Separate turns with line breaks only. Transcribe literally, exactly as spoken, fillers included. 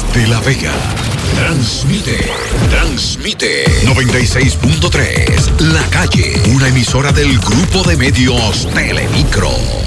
desde La Vega. Transmite, transmite noventa y seis punto tres La Calle, una emisora del grupo de medios Telemicro.